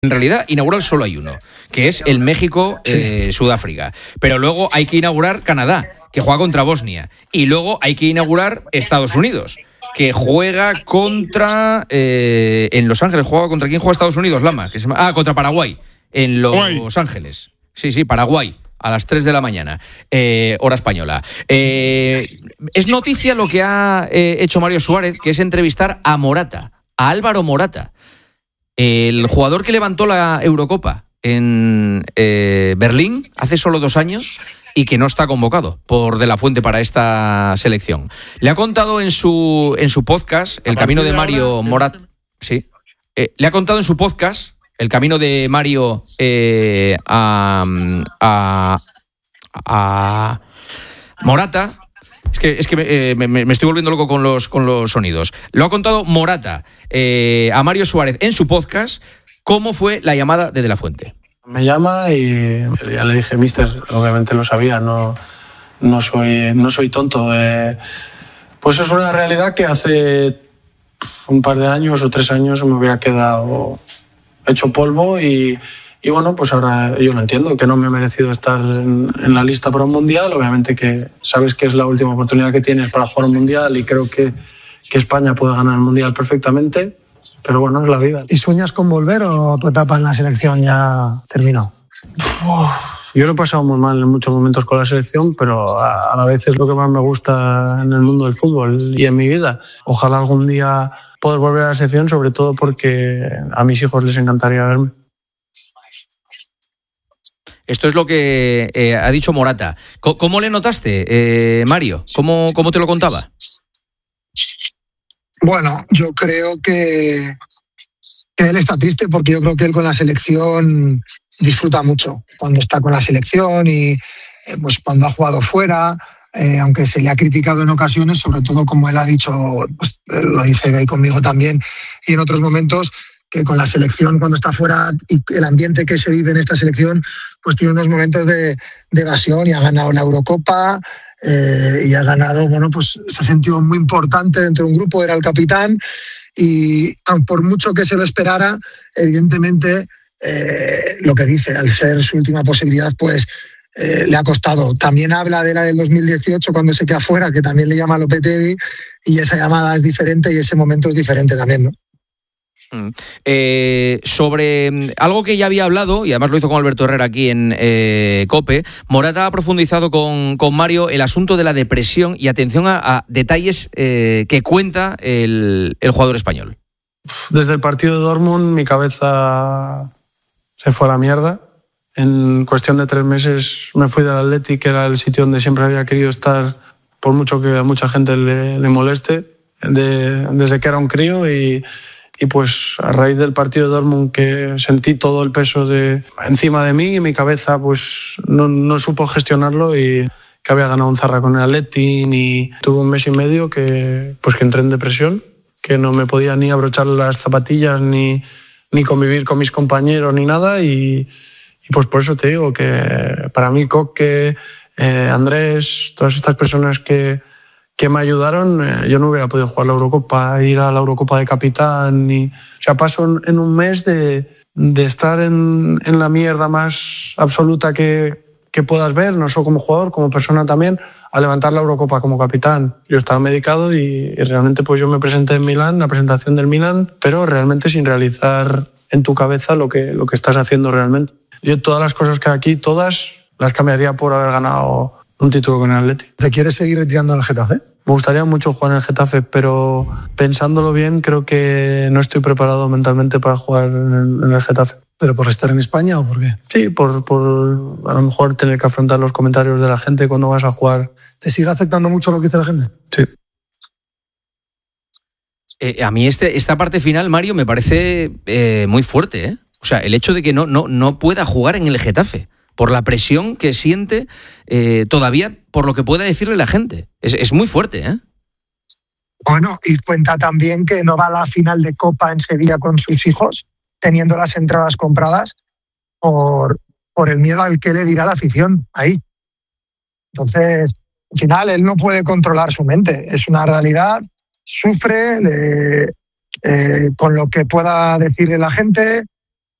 En realidad, inaugurar solo hay uno, que es el México-Sudáfrica. Pero luego hay que inaugurar Canadá, que juega contra Bosnia. Y luego hay que inaugurar Estados Unidos, que juega contra... en Los Ángeles, ¿contra quién juega Estados Unidos, Lama? Contra Paraguay, en Los Ángeles. Sí, Paraguay, a las 3 de la mañana, hora española. Es noticia lo que ha hecho Mario Suárez, que es entrevistar a Morata, a Álvaro Morata, el jugador que levantó la Eurocopa en Berlín hace solo 2 años y que no está convocado por De la Fuente para esta selección. Le ha contado en su podcast El Camino de Mario Morata. Sí. Le ha contado en su podcast El Camino de Mario a Morata. Es que me estoy volviendo loco con los sonidos. Lo ha contado Morata a Mario Suárez en su podcast. ¿Cómo fue la llamada de la Fuente? Me llama y ya le dije, mister, obviamente lo sabía, no soy tonto. Pues es una realidad que hace un par de años o 3 años me hubiera quedado hecho polvo y bueno, pues ahora yo lo entiendo, que no me he merecido estar en la lista para un mundial. Obviamente que sabes que es la última oportunidad que tienes para jugar un mundial y creo que España puede ganar el mundial perfectamente, pero bueno, es la vida. ¿Y sueñas con volver o tu etapa en la selección ya terminó? Yo lo he pasado muy mal en muchos momentos con la selección, pero a la vez es lo que más me gusta en el mundo del fútbol y en mi vida. Ojalá algún día poder volver a la selección, sobre todo porque a mis hijos les encantaría verme. Esto es lo que ha dicho Morata. ¿Cómo le notaste, Mario? ¿Cómo te lo contaba? Bueno, yo creo que él está triste porque yo creo que él con la selección disfruta mucho cuando está con la selección y pues cuando ha jugado fuera, aunque se le ha criticado en ocasiones, sobre todo como él ha dicho, pues, lo dice ahí conmigo también, y en otros momentos, que con la selección cuando está fuera y el ambiente que se vive en esta selección, pues tiene unos momentos de evasión y ha ganado la Eurocopa y ha ganado, bueno, pues se ha sentido muy importante dentro de un grupo, era el capitán y por mucho que se lo esperara, evidentemente lo que dice, al ser su última posibilidad, pues le ha costado. También habla de la del 2018 cuando se queda fuera, que también le llama Lopetegui y esa llamada es diferente y ese momento es diferente también, ¿no? Sobre algo que ya había hablado, y además lo hizo con Alberto Herrera aquí en COPE, Morata ha profundizado con Mario el asunto de la depresión y atención a detalles que cuenta el jugador español. Desde el partido de Dortmund mi cabeza se fue a la mierda. En cuestión de 3 meses me fui del Atleti, que era el sitio donde siempre había querido estar, por mucho que a mucha gente le moleste, desde que era un crío y pues a raíz del partido de Dortmund que sentí todo el peso encima de mí y mi cabeza pues no supo gestionarlo y que había ganado un Zarra con el Atleti y tuve 1 mes y medio que entré en depresión, que no me podía ni abrochar las zapatillas ni convivir con mis compañeros ni nada y pues por eso te digo que para mí Coque, Andrés, todas estas personas que me ayudaron, yo no hubiera podido jugar la Eurocopa, ir a la Eurocopa de capitán. O sea, paso en un mes de estar en la mierda más absoluta que puedas ver, no solo como jugador, como persona también, a levantar la Eurocopa como capitán. Yo estaba medicado y realmente pues yo me presenté en Milán, la presentación del Milán, pero realmente sin realizar en tu cabeza lo que estás haciendo realmente. Yo todas las cosas que hay aquí, todas las cambiaría por haber ganado un título con el Atleti. ¿Te quieres seguir retirando en el Getafe? Me gustaría mucho jugar en el Getafe, pero pensándolo bien, creo que no estoy preparado mentalmente para jugar en el Getafe. ¿Pero por estar en España o por qué? Sí, por a lo mejor tener que afrontar los comentarios de la gente cuando vas a jugar. ¿Te sigue afectando mucho lo que dice la gente? Sí. A mí esta parte final, Mario, me parece muy fuerte, ¿eh? O sea, el hecho de que no pueda jugar en el Getafe por la presión que siente todavía por lo que pueda decirle la gente. Es muy fuerte, ¿eh? Bueno, y cuenta también que no va a la final de Copa en Sevilla con sus hijos, teniendo las entradas compradas por el miedo al que le dirá la afición ahí. Entonces, al final, él no puede controlar su mente. Es una realidad, sufre con lo que pueda decirle la gente.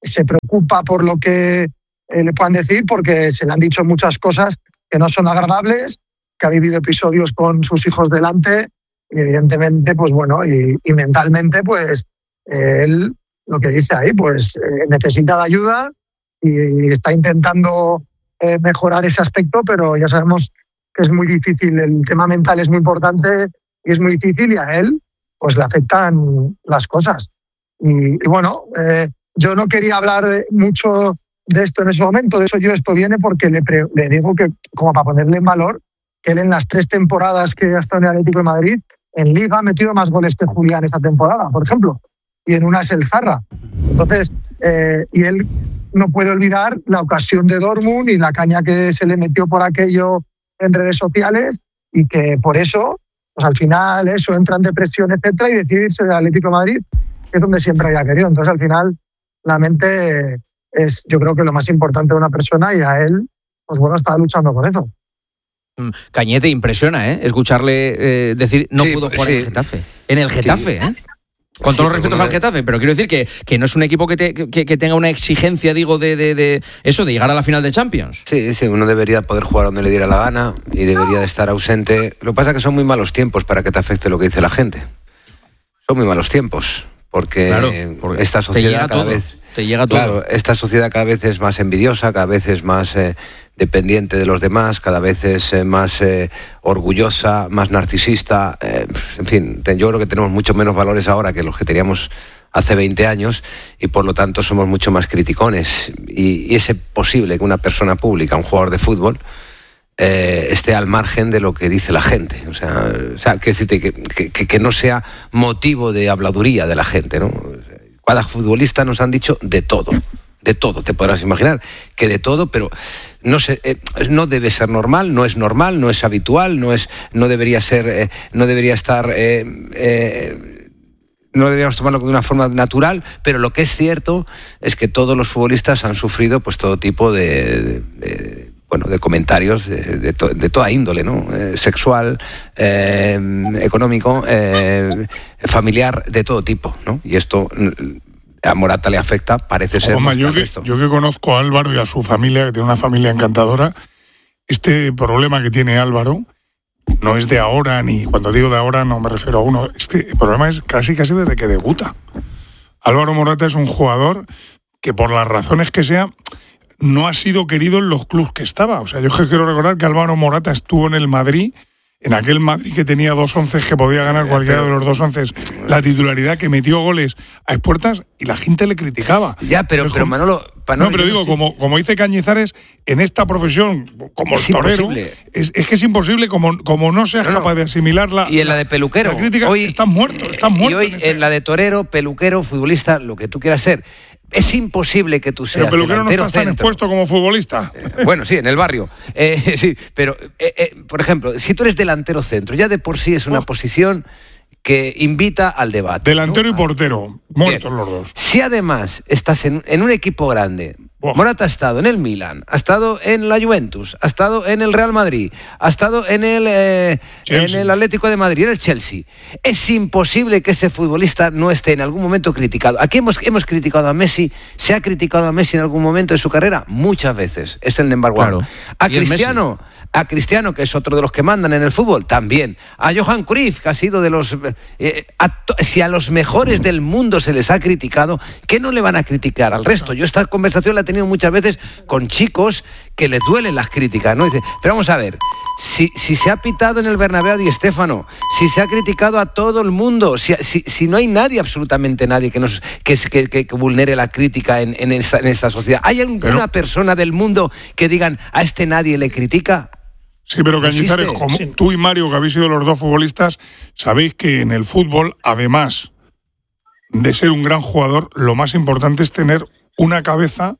se preocupa por lo que le puedan decir, porque se le han dicho muchas cosas que no son agradables, que ha vivido episodios con sus hijos delante, y evidentemente, pues bueno, y mentalmente, pues él, lo que dice ahí, pues necesita de ayuda y está intentando mejorar ese aspecto, pero ya sabemos que es muy difícil, el tema mental es muy importante y es muy difícil, y a él pues le afectan las cosas. Y bueno, yo no quería hablar mucho de esto en ese momento, de eso esto viene porque le digo que, como para ponerle en valor, que él en las 3 temporadas que ha estado en el Atlético de Madrid, en Liga ha metido más goles que Julián esta temporada, por ejemplo, y en una es el Zarra. Entonces, y él no puede olvidar la ocasión de Dortmund y la caña que se le metió por aquello en redes sociales, y que por eso, pues al final eso, entra en depresión, etcétera, y decide irse del Atlético de Madrid, que es donde siempre había querido. Entonces, al final, la mente es, yo creo que lo más importante de una persona, y a él, pues bueno, está luchando con eso. Cañete, impresiona, escucharle decir no puedo jugar en el Getafe. En el Getafe, Con todos los respetos al Getafe, pero quiero decir que no es un equipo que tenga una exigencia, digo, de eso, de llegar a la final de Champions. Sí, uno debería poder jugar donde le diera la gana y debería de estar ausente. Lo que pasa es que son muy malos tiempos para que te afecte lo que dice la gente. Son muy malos tiempos, porque esta sociedad cada vez... Te llega todo. Claro, esta sociedad cada vez es más envidiosa, cada vez es más dependiente de los demás, cada vez es más orgullosa, más narcisista. En fin, yo creo que tenemos mucho menos valores ahora que los que teníamos hace 20 años, y por lo tanto somos mucho más criticones. Y es posible que una persona pública, un jugador de fútbol, esté al margen de lo que dice la gente. O sea que decirte que no sea motivo de habladuría de la gente, ¿no? Cada futbolista nos han dicho de todo, te podrás imaginar que de todo, pero no debe ser normal, no es habitual, no debería deberíamos tomarlo de una forma natural, pero lo que es cierto es que todos los futbolistas han sufrido pues todo tipo de comentarios de toda índole, ¿no? Sexual, económico, familiar, de todo tipo, ¿no? Y esto a Morata le afecta, parece ser. Yo que conozco a Álvaro y a su familia, que tiene una familia encantadora, este problema que tiene Álvaro no es de ahora, ni cuando digo de ahora no me refiero a uno, es que el problema es casi desde que debuta. Álvaro Morata es un jugador que, por las razones que sea, no ha sido querido en los clubes que estaba. O sea, yo quiero recordar que Álvaro Morata estuvo en el Madrid, en aquel Madrid que tenía 2 onces, que podía ganar cualquiera de los 2 onces, la titularidad, que metió goles a expuertas, y la gente le criticaba. Ya, pero Manolo... No, pero digo, como dice Cañizares, en esta profesión, como el torero, es que es imposible, como no seas capaz de asimilarla. Y en la de peluquero. La crítica, hoy estás muerto. Y hoy en la de torero, peluquero, futbolista, lo que tú quieras ser. Es imposible que tú seas. Pero peluquero no estás tan expuesto como futbolista. Bueno, sí, en el barrio. Sí, pero, por ejemplo, si tú eres delantero centro, ya de por sí es una posición que invita al debate. Delantero, ¿no? Y portero, muertos los dos. Si además estás en un equipo grande, Morata ha estado en el Milan, ha estado en la Juventus, ha estado en el Real Madrid, ha estado en el Atlético de Madrid, en el Chelsea. Es imposible que ese futbolista no esté en algún momento criticado. Aquí hemos criticado a Messi. ¿Se ha criticado a Messi en algún momento de su carrera? Muchas veces. Es el number one. Claro. A Cristiano, que es otro de los que mandan en el fútbol, también. A Johan Cruyff, que ha sido de los... si a los mejores del mundo se les ha criticado, ¿qué no le van a criticar al resto? Yo esta conversación la he tenido muchas veces con chicos que les duelen las críticas, ¿no? Dice, pero vamos a ver, si se ha pitado en el Bernabéu a Di Stéfano, si se ha criticado a todo el mundo, si no hay nadie, absolutamente nadie, que vulnere la crítica en esta sociedad. ¿Hay alguna persona del mundo que digan, a este nadie le critica? Sí, pero Cañizares, como tú y Mario, que habéis sido los dos futbolistas, sabéis que en el fútbol, además de ser un gran jugador, lo más importante es tener una cabeza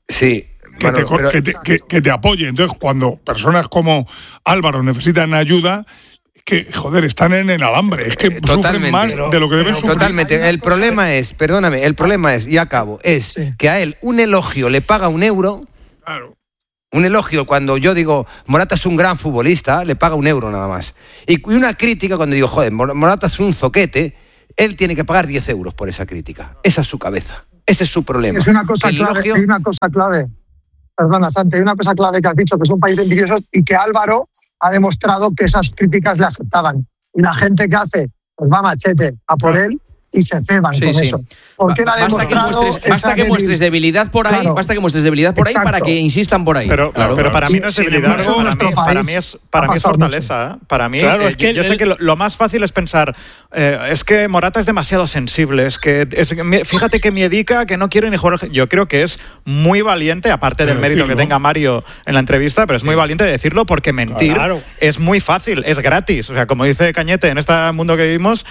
que te apoye. Entonces, cuando personas como Álvaro necesitan ayuda, que, joder, están en el alambre. Es que sufren más de lo que deben sufrir. Totalmente. El problema es, y acabo, que a él un elogio le paga €1. Claro. Un elogio, cuando yo digo Morata es un gran futbolista, le paga €1 nada más. Y una crítica, cuando digo, joder, Morata es un zoquete, él tiene que pagar €10 por esa crítica. Esa es su cabeza. Ese es su problema. Es una cosa clave. Perdona, Santi, hay una cosa clave que has dicho, que es un país de envidiosos y que Álvaro ha demostrado que esas críticas le afectaban. Y la gente que hace, pues va machete a por él y se ceban con eso. Porque basta que muestres debilidad por ahí, basta que muestres debilidad por ahí para que insistan por ahí. Pero para mí no es debilidad, para mí es fortaleza. Para mí, yo sé que lo más fácil es pensar, es que Morata es demasiado sensible, fíjate que miedica, que no quiere ni jugar. Yo creo que es muy valiente, aparte del mérito que tenga Mario en la entrevista, pero es muy valiente de decirlo, porque mentir es muy fácil, es gratis. O sea, como dice Cañete, en este mundo que vivimos,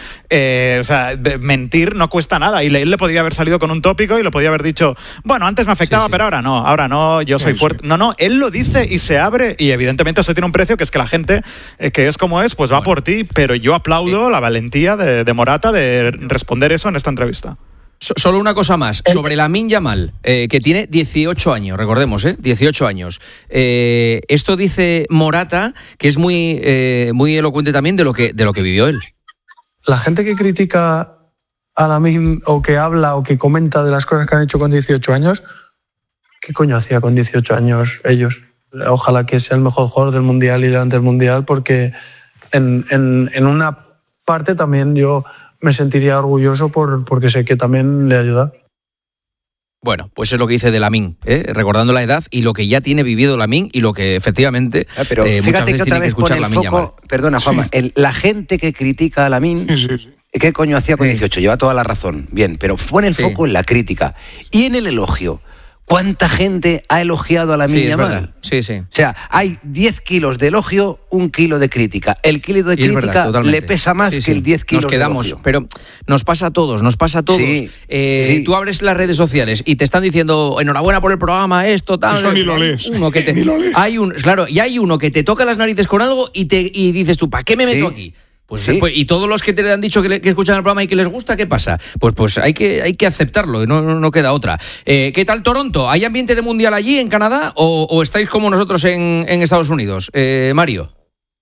mentir no cuesta nada, y él le podría haber salido con un tópico y lo podría haber dicho, bueno, antes me afectaba, pero ahora no, yo soy fuerte. No, él lo dice y se abre, y evidentemente eso tiene un precio, que es que la gente, que es como es, pues va por ti, pero yo aplaudo la valentía de Morata de responder eso en esta entrevista. Solo una cosa más, sobre Lamine Yamal, que tiene 18 años, recordemos, 18 años. Esto dice Morata, que es muy elocuente también de lo que vivió él. La gente que critica a Lamine, o que habla o que comenta de las cosas que han hecho con 18 años, ¿qué coño hacía con 18 años ellos? Ojalá que sea el mejor jugador del Mundial y delante del Mundial, porque en una parte también yo me sentiría orgulloso porque sé que también le ayuda. Bueno, pues es lo que dice de Lamine, recordando la edad y lo que ya tiene vivido Lamine y lo que efectivamente pero muchas veces tiene que escuchar Lamine Yamal. Perdona, Juanma, la gente que critica a Lamine, ¿qué coño hacía con 18? Lleva toda la razón, bien, pero pone el foco en la crítica y en el elogio. ¿Cuánta gente ha elogiado a Lamine Yamal? Sí. O sea, hay 10 kilos de elogio, 1 kilo de crítica. El kilo de crítica le pesa más que el 10 kilos nos quedamos, de elogio. Pero nos pasa a todos. Sí. Tú abres las redes sociales y te están diciendo enhorabuena por el programa, esto, tal. Eso ni lo lees. Hay uno que te toca las narices con algo y dices tú, ¿para qué me meto aquí? Pues y todos los que te han dicho que escuchan el programa y que les gusta, ¿qué pasa? Pues hay que aceptarlo, no queda otra. ¿Qué tal Toronto? ¿Hay ambiente de mundial allí en Canadá o estáis como nosotros en Estados Unidos? Mario.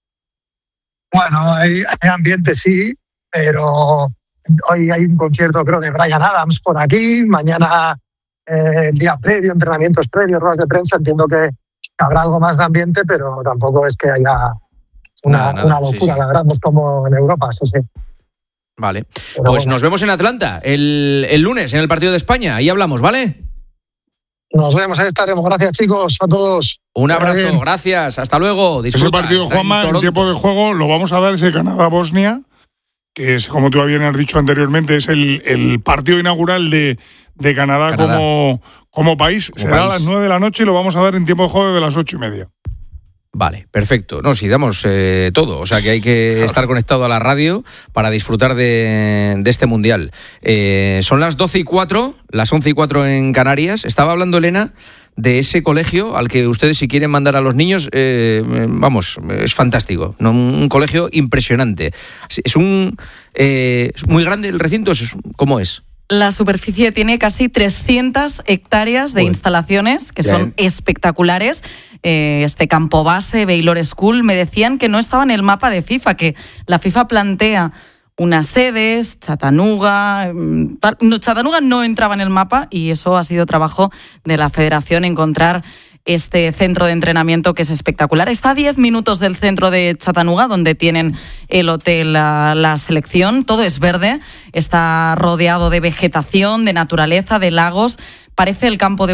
Bueno, hay ambiente, sí, pero hoy hay un concierto, creo, de Bryan Adams por aquí. Mañana, el día previo, entrenamientos previos, ruedas de prensa. Entiendo que habrá algo más de ambiente, pero tampoco es que haya una locura, la verdad, no es como en Europa, sí. Vale, pero pues nos vemos en Atlanta el lunes en el partido de España, ahí hablamos, ¿vale? Nos vemos, ahí estaremos. Gracias, chicos, a todos. Un abrazo, gracias, hasta luego. Disfruta. Ese partido, Juanma, en tiempo de juego lo vamos a dar, ese Canadá-Bosnia, que es, como tú bien has dicho anteriormente, es el partido inaugural de Canadá. Como país. Será a las 9 de la noche y lo vamos a dar en tiempo de juego de las 8:30. Vale, perfecto. No, sí, damos todo. O sea que hay que estar conectado a la radio para disfrutar de este mundial. Son las 12:04, las 11:04 en Canarias. Estaba hablando Elena de ese colegio al que ustedes, si quieren mandar a los niños, es fantástico. ¿No? Un colegio impresionante. Es muy grande el recinto. ¿Cómo es? La superficie tiene casi 300 hectáreas de instalaciones que son espectaculares. Este campo base, Baylor School, me decían que no estaba en el mapa de FIFA, que la FIFA plantea unas sedes, Chattanooga. Chattanooga no entraba en el mapa y eso ha sido trabajo de la federación, encontrar este centro de entrenamiento que es espectacular. Está a 10 minutos del centro de Chattanooga, donde tienen el hotel la selección. Todo es verde, está rodeado de vegetación, de naturaleza, de lagos. Parece un campus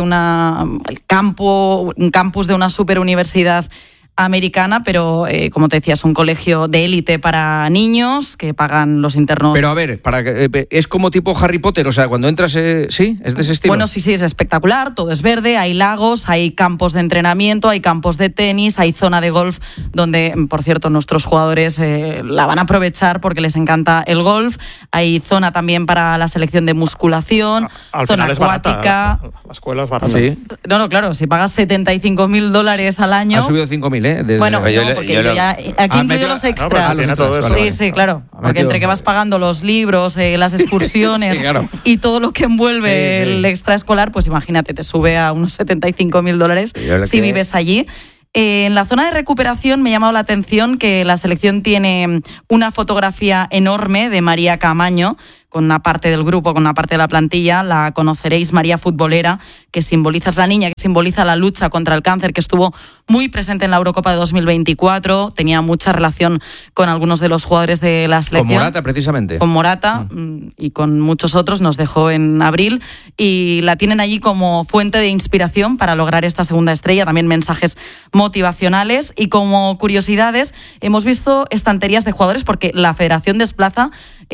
de una superuniversidad americana, pero como te decía, es un colegio de élite para niños que pagan los internos. Pero a ver, es como tipo Harry Potter, o sea, cuando entras, ¿sí? ¿Es de ese estilo? Bueno, sí, es espectacular, todo es verde, hay lagos, hay campos de entrenamiento, hay campos de tenis, hay zona de golf, donde, por cierto, nuestros jugadores la van a aprovechar porque les encanta el golf. Hay zona también para la selección de musculación, zona acuática. La escuela es barata. ¿Sí? No, claro, si pagas $75,000 al año... Ha subido 5.000, Bueno, porque yo ya aquí incluyo los extras. Sí, claro. Porque entre que vas pagando los libros, las excursiones y todo lo que envuelve el extraescolar, pues imagínate, te sube a unos $75,000 si vives allí. En la zona de recuperación me ha llamado la atención que la selección tiene una fotografía enorme de María Camaño con una parte del grupo, con una parte de la plantilla. La conoceréis, María Futbolera, que simboliza, es la niña que simboliza la lucha contra el cáncer, que estuvo muy presente en la Eurocopa de 2024, tenía mucha relación con algunos de los jugadores de la selección. Con Morata, precisamente. Con Morata y con muchos otros, nos dejó en abril, y la tienen allí como fuente de inspiración para lograr esta segunda estrella, también mensajes motivacionales. Y como curiosidades, hemos visto estanterías de jugadores, porque la federación desplaza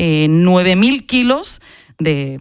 9.000 kilos de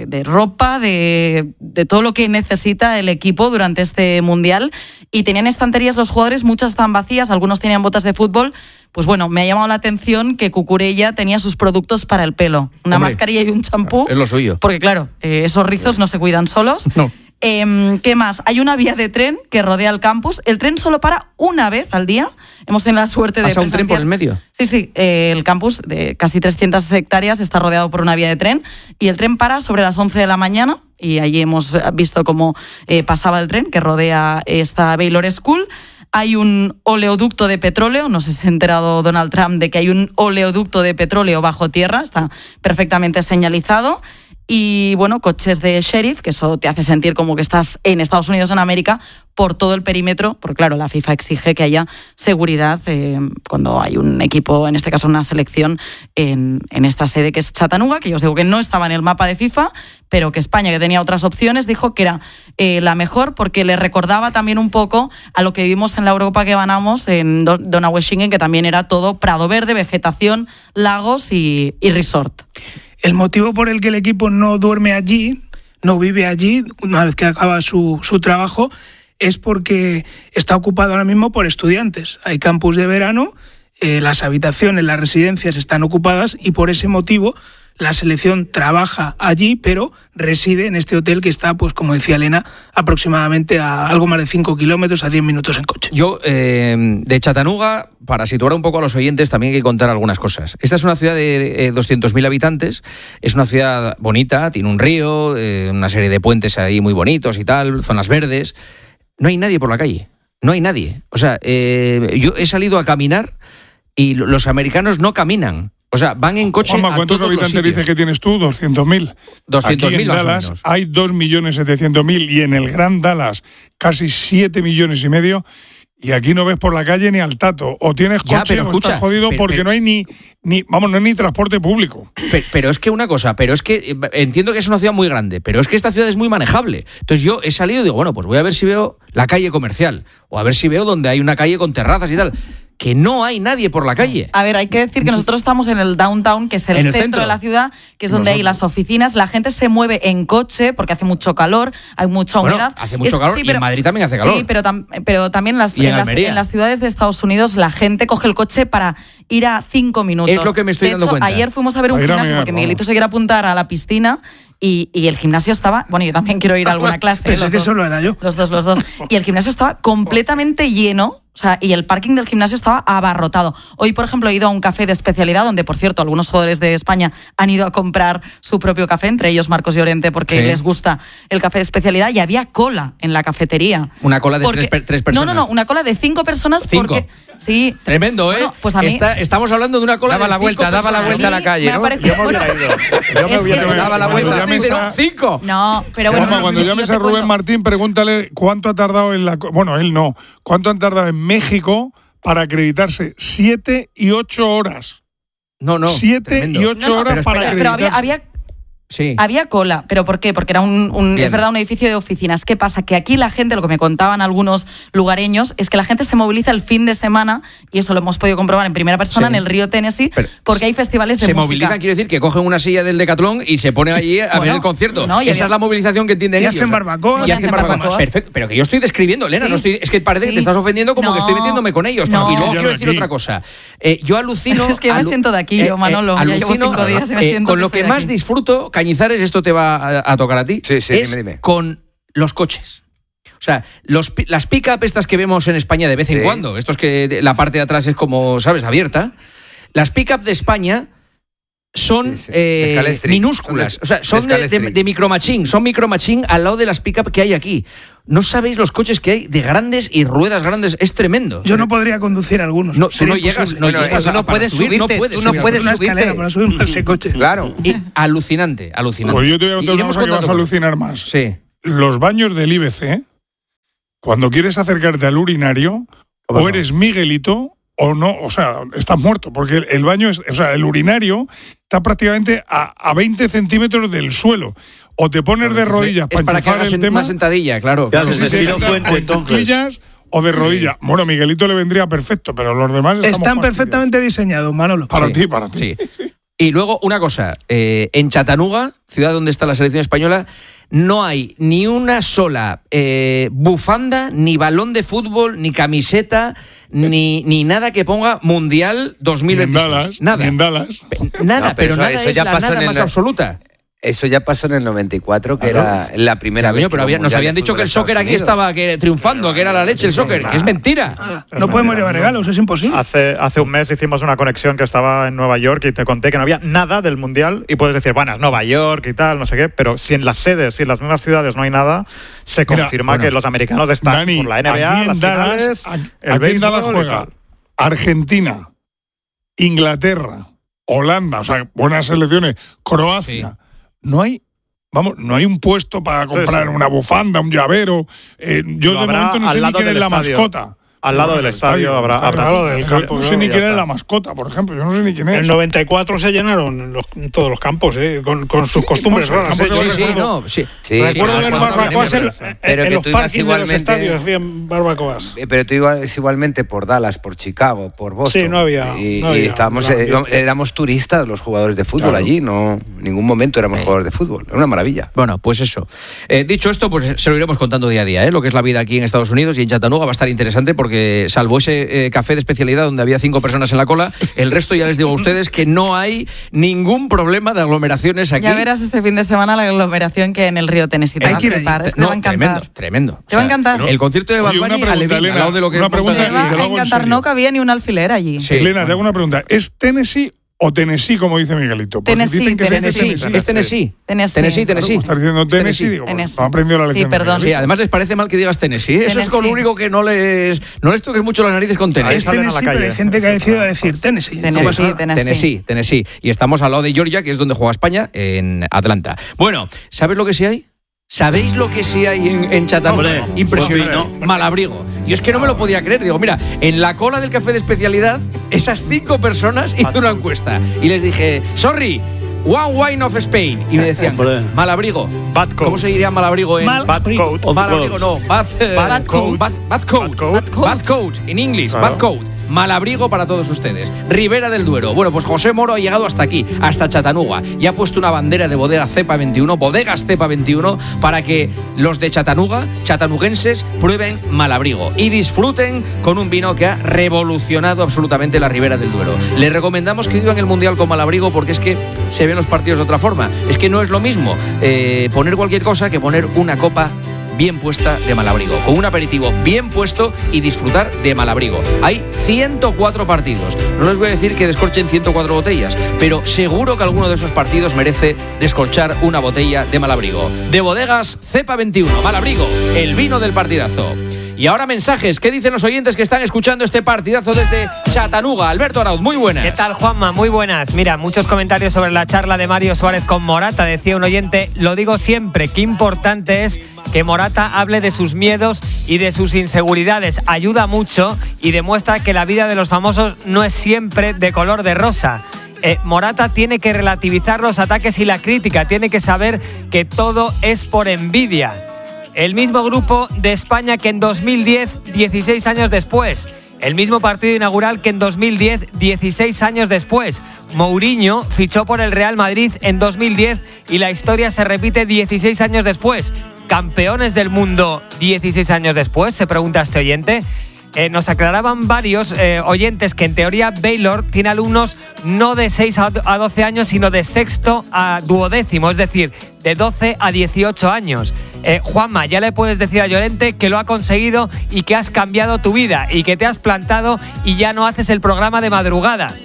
ropa, de todo lo que necesita el equipo durante este Mundial, y tenían estanterías los jugadores, muchas están vacías, algunos tenían botas de fútbol. Pues bueno, me ha llamado la atención que Cucurella tenía sus productos para el pelo, una mascarilla y un champú. Es lo suyo. Porque claro, esos rizos no se cuidan solos. No. ¿Qué más? Hay una vía de tren que rodea el campus. El tren solo para una vez al día. Hemos tenido la suerte de ¿Pasa un tren por el medio? Sí. El campus de casi 300 hectáreas está rodeado por una vía de tren, y el tren para sobre las 11 de la mañana, y allí hemos visto cómo pasaba el tren que rodea esta Baylor School. Hay un oleoducto de petróleo, no sé si se ha enterado Donald Trump de que hay un oleoducto de petróleo bajo tierra, está perfectamente señalizado. Y bueno, coches de sheriff, que eso te hace sentir como que estás en Estados Unidos, en América, por todo el perímetro, porque claro, la FIFA exige que haya seguridad cuando hay un equipo, en este caso una selección, en esta sede que es Chattanooga, que yo os digo que no estaba en el mapa de FIFA, pero que España, que tenía otras opciones, dijo que era la mejor, porque le recordaba también un poco a lo que vimos en la Eurocopa que ganamos en Donaueschingen, que también era todo prado verde, vegetación, lagos y resort. El motivo por el que el equipo no duerme allí, no vive allí, una vez que acaba su trabajo, es porque está ocupado ahora mismo por estudiantes. Hay campus de verano, las habitaciones, las residencias están ocupadas, y por ese motivo la selección trabaja allí, pero reside en este hotel que está, pues como decía Elena, aproximadamente a algo más de 5 kilómetros, a 10 minutos en coche. Yo, de Chattanooga, para situar un poco a los oyentes, también hay que contar algunas cosas. Esta es una ciudad de 200.000 habitantes, es una ciudad bonita, tiene un río, una serie de puentes ahí muy bonitos y tal, zonas verdes. No hay nadie por la calle, no hay nadie. O sea, yo he salido a caminar y los americanos no caminan. O sea, van en coche. Juanma, ¿cuántos habitantes dices que tienes tú? 200.000. 200.000 Aquí en Dallas hay 2.700.000 y en el Gran Dallas casi 7,5 millones. Y aquí no ves por la calle ni al tato. O tienes coche o estás jodido porque no hay no hay ni transporte público. Pero es que una cosa, entiendo que es una ciudad muy grande, pero es que esta ciudad es muy manejable. Entonces yo he salido y digo, bueno, pues voy a ver si veo la calle comercial, o a ver si veo donde hay una calle con terrazas y tal. Que no hay nadie por la calle. A ver, hay que decir que nosotros estamos en el downtown, que es el centro de la ciudad, que es donde hay las oficinas. La gente se mueve en coche porque hace mucho calor, hay mucha humedad. Hace mucho calor, y en Madrid también hace calor. Sí, pero también en las ciudades de Estados Unidos la gente coge el coche para ir a 5 minutos. Es lo que me estoy dando cuenta. Ayer fuimos a ver un gimnasio porque Miguelito se quiere apuntar a la piscina. Y el gimnasio estaba, bueno, yo también quiero ir a alguna clase. Pensé que solo era yo. Los dos. Y el gimnasio estaba completamente lleno, o sea, y el parking del gimnasio estaba abarrotado. Hoy, por ejemplo, he ido a un café de especialidad, donde, por cierto, algunos jugadores de España han ido a comprar su propio café, entre ellos Marcos Llorente, porque les gusta el café de especialidad, y había cola en la cafetería. ¿Una cola de tres personas? No, una cola de 5 personas. Porque sí. Tremendo, bueno, pues a mí, estamos hablando de una cola daba de 5 daba la vuelta a la calle, ¿no? Yo me hubiera ido. Daba la vuelta. 5. No, pero bueno. Cuando llames a Rubén Martín, pregúntale cuánto ha tardado cuánto han tardado en México para acreditarse. 7 y 8 horas. No. 7 y 8 horas para acreditarse. Pero había cola. ¿Pero por qué? Porque era es verdad, un edificio de oficinas. ¿Qué pasa? Que aquí la gente, lo que me contaban algunos lugareños, es que la gente se moviliza el fin de semana, y eso lo hemos podido comprobar en primera persona en el río Tennessee, porque hay festivales de música. Se movilizan, quiere decir que cogen una silla del Decathlon y se ponen allí a ver el concierto. Esa es la movilización que entienden ellos. Y hacen barbacoas. Perfecto. Pero que yo estoy describiendo, Elena, es que parece que te estás ofendiendo como que estoy metiéndome con ellos. No. Y luego quiero decir otra cosa. Yo alucino. Es que yo me siento de aquí, Manolo. Ya llevo 5 días y me siento con lo que más disfruto, Cañizares, esto te va a tocar a ti, dime. Con los coches. O sea, las pick-up estas que vemos en España de vez en cuando, estos que la parte de atrás es como, ¿sabes?, abierta. Las pick-up de España son minúsculas, o sea, son de micromachín, son micromachín al lado de las pick-up que hay aquí. No sabéis los coches que hay de grandes y ruedas grandes, es tremendo. Yo no podría conducir algunos. No, tú no llegas, no puedes subirte, tú no puedes una escalera para subirme a ese coche. Claro. Alucinante. Pues yo te voy a contar una cosa que vas a alucinar más. Sí. Los baños del IBC, cuando quieres acercarte al urinario, o eres Miguelito o no, o sea, estás muerto, porque el baño, el urinario está prácticamente a 20 centímetros del suelo. O te pones de rodillas para que hagas una sentadilla, claro. Cuclillas o de rodillas. Bueno, Miguelito le vendría perfecto, pero los demás están perfectamente diseñados, Manolo. Para ti. Sí. Y luego, una cosa, en Chattanooga, ciudad donde está la selección española, no hay ni una sola bufanda, ni balón de fútbol, ni camiseta, ni nada que ponga Mundial 2026. Ni en Dallas. Nada, pero nada es la nada más absoluta. Eso ya pasó en el 94, que era la primera vez. Pero nos habían dicho que el soccer aquí estaba triunfando, que era la leche el soccer, que es mentira. No podemos llevar regalos, es imposible. Hace un mes hicimos una conexión que estaba en Nueva York y te conté que no había nada del Mundial y puedes decir, bueno, es Nueva York y tal, no sé qué, pero si en las sedes, si en las mismas ciudades no hay nada, se confirma que los americanos están Dani, por la NBA, las finales, el béisbol juega Argentina, Inglaterra, Holanda, o sea, buenas selecciones, Croacia. Sí. No hay un puesto para comprar una bufanda, un llavero. Yo de momento no sé ni quién es la mascota. Al lado del estadio habrá del campo. No sé ni quién es la mascota, por ejemplo. Yo no sé ni quién es. En el 94 se llenaron todos los campos, con sus costumbres raras. Sí. Recuerdo ver barbacoas en los parkings de los estadios, hacían barbacoas. Pero tú ibas igualmente por Dallas, por Chicago, por Boston. Sí, no había. Y éramos turistas los jugadores de fútbol allí. No, en ningún momento éramos jugadores de fútbol. Era una maravilla. Bueno, pues eso. Dicho esto, pues se lo iremos contando día a día, lo que es la vida aquí en Estados Unidos y en Chattanooga va a estar interesante porque salvo ese café de especialidad donde había 5 personas en la cola, el resto ya les digo a ustedes que no hay ningún problema de aglomeraciones aquí. Ya verás este fin de semana la aglomeración que en el río Tennessee te va a flipar. Te va a encantar. Tremendo. Te va a encantar. El concierto de Bad Bunny al lado de lo que te va a encantar. No cabía ni un alfiler allí. Sí. Elena, te hago una pregunta. ¿Es Tennessee o Tennessee, como dice Miguelito? Tennessee. Es Tennessee. Tennessee. Estás diciendo Tennessee, digo, no aprendido la lección. Sí, perdón. Sí, además les parece mal que digas Tennessee. Eso es con lo único que no les toques mucho las narices con Tennessee. Es Tennessee, pero hay gente que ha decidido decir Tennessee. Tennessee. Y estamos al lado de Georgia, que es donde juega España, en Atlanta. Bueno, ¿sabes lo que sí hay? ¿Sabéis lo que sí hay en Chattanooga? Impresionante. ¿No? Malabrigo. Yo es que no me lo podía creer. Digo, mira, en la cola del café de especialidad, esas 5 personas hice una encuesta. Y les dije, sorry, one wine of Spain. Y me decían, Malabrigo. Bad coat. ¿Cómo se diría Malabrigo en...? Bad coat. Malabrigo, no. Bad coat. En inglés, bad coat. Malabrigo para todos ustedes. Ribera del Duero. Bueno, pues José Moro ha llegado hasta aquí, hasta Chattanooga, y ha puesto una bandera de bodega Cepa 21, bodegas Cepa 21, para que los de Chattanooga, chattanooguenses, prueben Malabrigo y disfruten con un vino que ha revolucionado absolutamente la Ribera del Duero. Les recomendamos que vivan el Mundial con Malabrigo porque es que se ven los partidos de otra forma. Es que no es lo mismo poner cualquier cosa que poner una copa bien puesta de Malabrigo, con un aperitivo bien puesto y disfrutar de Malabrigo. Hay 104 partidos. No les voy a decir que descorchen 104 botellas, pero seguro que alguno de esos partidos merece descorchar una botella de Malabrigo. De bodegas Cepa 21, Malabrigo, el vino del partidazo. Y ahora mensajes. ¿Qué dicen los oyentes que están escuchando este partidazo desde Chattanooga? Alberto Arauz, muy buenas. ¿Qué tal, Juanma? Muy buenas. Mira, muchos comentarios sobre la charla de Mario Suárez con Morata. Decía un oyente, lo digo siempre, qué importante es que Morata hable de sus miedos y de sus inseguridades. Ayuda mucho y demuestra que la vida de los famosos no es siempre de color de rosa. Morata tiene que relativizar los ataques y la crítica. Tiene que saber que todo es por envidia. El mismo grupo de España que en 2010, 16 años después. El mismo partido inaugural que en 2010, 16 años después. Mourinho fichó por el Real Madrid en 2010 y la historia se repite 16 años después. ¿Campeones del mundo 16 años después? Se pregunta este oyente. Nos aclaraban varios oyentes que en teoría Baylor tiene alumnos no de 6 a 12 años, sino de sexto a duodécimo, es decir, de 12 a 18 años. Juanma, ya le puedes decir a Llorente que lo ha conseguido y que has cambiado tu vida y que te has plantado y ya no haces el programa de madrugada.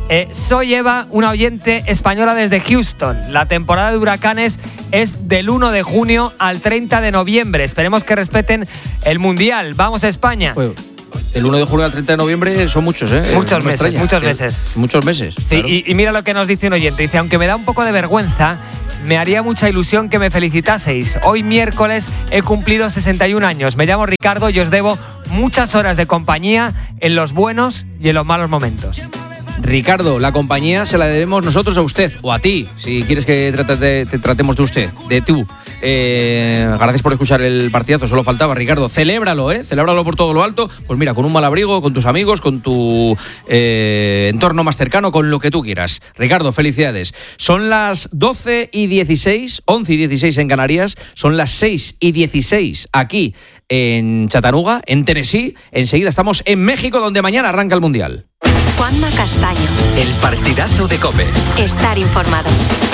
Soy Eva, una oyente española desde Houston. La temporada de huracanes es del 1 de junio al 30 de noviembre. Esperemos que respeten el Mundial. Vamos a España. Pues, el 1 de julio al 30 de noviembre son muchos, ¿eh? Muchos meses. Muchos meses. Sí, claro. y mira lo que nos dice un oyente. Dice, aunque me da un poco de vergüenza, me haría mucha ilusión que me felicitaseis. Hoy miércoles he cumplido 61 años. Me llamo Ricardo y os debo muchas horas de compañía en los buenos y en los malos momentos. Ricardo, la compañía se la debemos nosotros a usted, o a ti, si quieres que te tratemos de usted, de tú. Gracias por escuchar el partidazo, solo faltaba, Ricardo. Celébralo, celébralo por todo lo alto. Pues mira, con un mal abrigo, con tus amigos, con tu entorno más cercano, con lo que tú quieras. Ricardo, felicidades. Son las 12:16, 11:16 en Canarias, son las 6:16 aquí en Chattanooga, en Tennessee. Enseguida estamos en México, donde mañana arranca el Mundial. Juanma Castaño. El partidazo de COPE. Estar informado.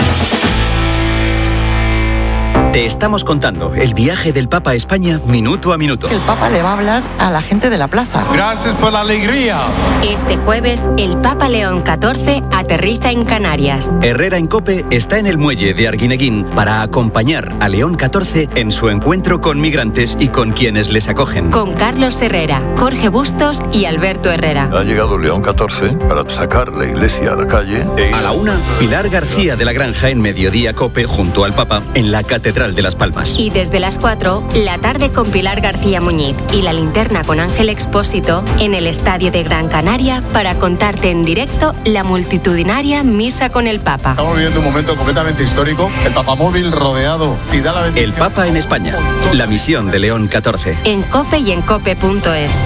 Te estamos contando el viaje del Papa a España minuto a minuto. El Papa le va a hablar a la gente de la plaza. Gracias por la alegría. Este jueves, el Papa León XIV aterriza en Canarias. Herrera en COPE está en el muelle de Arguineguín para acompañar a León XIV en su encuentro con migrantes y con quienes les acogen. Con Carlos Herrera, Jorge Bustos y Alberto Herrera. Ha llegado León XIV para sacar la iglesia a la calle. A la 1, Pilar García de la Granja en Mediodía COPE junto al Papa en la Catedral de Las Palmas. Y desde las 4, la tarde con Pilar García Muñiz y la linterna con Ángel Expósito en el Estadio de Gran Canaria para contarte en directo la multitudinaria misa con el Papa. Estamos viviendo un momento completamente histórico. El papamóvil rodeado y da la bendición. El Papa en España. La misión de León XIV. En COPE y en COPE.es.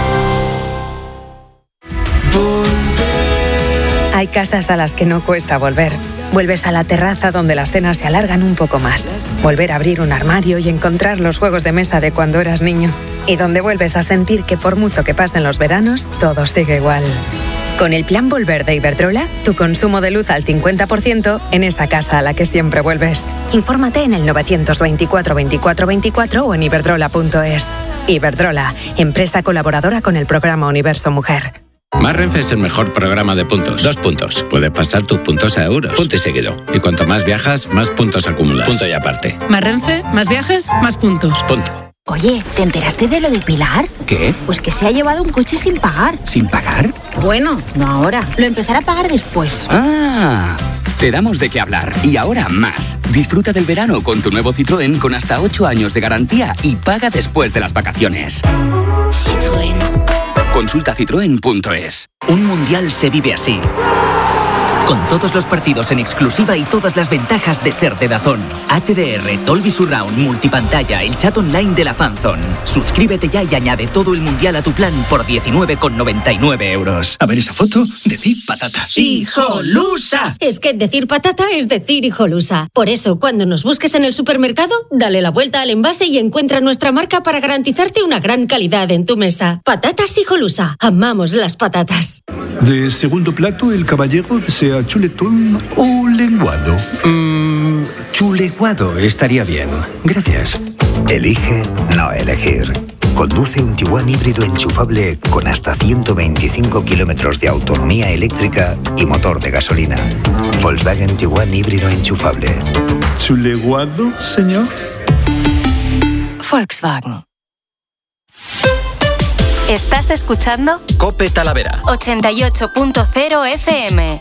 Hay casas a las que no cuesta volver. Vuelves a la terraza donde las cenas se alargan un poco más. Volver a abrir un armario y encontrar los juegos de mesa de cuando eras niño. Y donde vuelves a sentir que por mucho que pasen los veranos, todo sigue igual. Con el Plan Volver de Iberdrola, tu consumo de luz al 50% en esa casa a la que siempre vuelves. Infórmate en el 924 24 24 o en iberdrola.es. Iberdrola, empresa colaboradora con el programa Universo Mujer. Más Renfe es el mejor programa de puntos. 2 puntos. Puedes pasar tus puntos a euros. Punto y seguido. Y cuanto más viajas, más puntos acumulas. Punto y aparte. Más Renfe, más viajes, más puntos. Punto. Oye, ¿te enteraste de lo de Pilar? ¿Qué? Pues que se ha llevado un coche sin pagar. ¿Sin pagar? Bueno, no ahora. Lo empezará a pagar después. ¡Ah! Te damos de qué hablar. Y ahora más. Disfruta del verano con tu nuevo Citroën con hasta 8 años de garantía y paga después de las vacaciones. Citroën. Consulta citroen.es. Un mundial se vive así. Con todos los partidos en exclusiva y todas las ventajas de ser de DAZN. HDR, Dolby Surround, multipantalla, el chat online de la Fanzone. Suscríbete ya y añade todo el mundial a tu plan por 19,99 euros. A ver esa foto, decir patata. ¡Hijolusa! Es que decir patata es decir hijolusa. Por eso, cuando nos busques en el supermercado, dale la vuelta al envase y encuentra nuestra marca para garantizarte una gran calidad en tu mesa. Patatas Hijolusa. Amamos las patatas. De segundo plato, el caballero desea chuletón o lenguado. Chuleguado estaría bien. Gracias. Elige no elegir. Conduce un Tiguan híbrido enchufable con hasta 125 kilómetros de autonomía eléctrica y motor de gasolina. Volkswagen Tiguan híbrido enchufable. ¿Chuleguado, señor? Volkswagen. ¿Estás escuchando? COPE Talavera. 88.0 FM.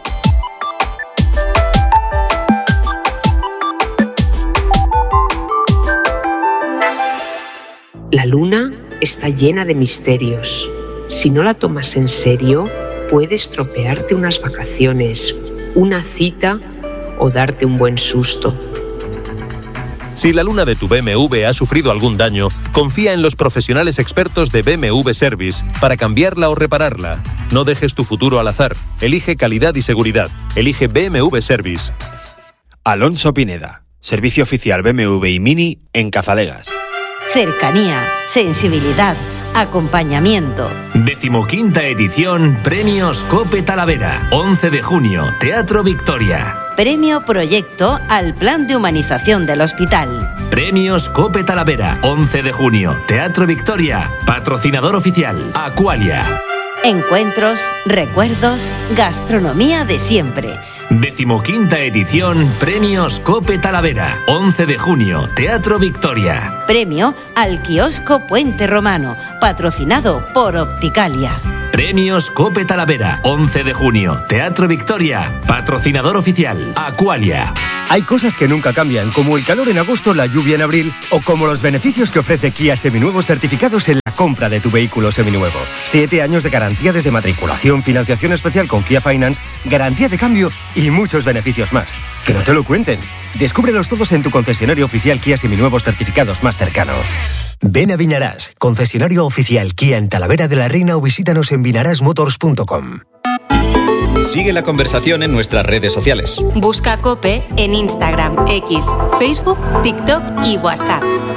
La luna está llena de misterios. Si no la tomas en serio, puede estropearte unas vacaciones, una cita o darte un buen susto. Si la luna de tu BMW ha sufrido algún daño, confía en los profesionales expertos de BMW Service para cambiarla o repararla. No dejes tu futuro al azar. Elige calidad y seguridad. Elige BMW Service. Alonso Pineda, servicio oficial BMW y Mini en Cazalegas. Cercanía, sensibilidad, acompañamiento. 15ª edición Premios COPE Talavera. 11 de junio, Teatro Victoria. Premio Proyecto al Plan de Humanización del Hospital. Premios COPE Talavera. 11 de junio, Teatro Victoria. Patrocinador oficial, Aqualia. Encuentros, recuerdos, gastronomía de siempre. 15ª edición Premios Cope Talavera. 11 de junio, Teatro Victoria. Premio al Kiosco Puente Romano, patrocinado por Opticalia. Premios Cope Talavera. 11 de junio, Teatro Victoria. Patrocinador oficial, Aqualia. Hay cosas que nunca cambian, como el calor en agosto, la lluvia en abril, o como los beneficios que ofrece Kia Seminuevos certificados en la compra de tu vehículo seminuevo. 7 años de garantía desde matriculación, financiación especial con Kia Finance, garantía de cambio y muchos beneficios más. Que no te lo cuenten. Descúbrelos todos en tu concesionario oficial Kia Seminuevos certificados más cercano. Ven a Vinarás, concesionario oficial Kia en Talavera de la Reina, o visítanos en vinarasmotors.com. Sigue la conversación en nuestras redes sociales. Busca COPE en Instagram, X, Facebook, TikTok y WhatsApp.